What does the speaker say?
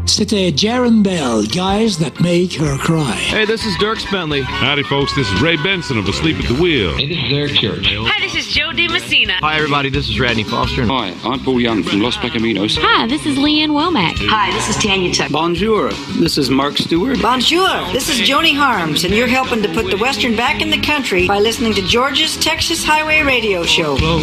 C'était Jaron Bell, Guys That Make Her Cry. Hey, this is Dirk Bentley. Howdy, folks. This is Ray Benson of Asleep at the Wheel. Hey, this is Eric Church. Hi, this is Joe DiMessina. Hi, everybody. This is Radney Foster. Hi, I'm Paul Young from Los Pecaminos. Hi, this is Leanne Womack. Hi, this is Tanya Tuck. Bonjour. This is Mark Stewart. Bonjour. This is Joni Harms, and you're helping to put the Western back in the country by listening to George's Texas Highway Radio Show.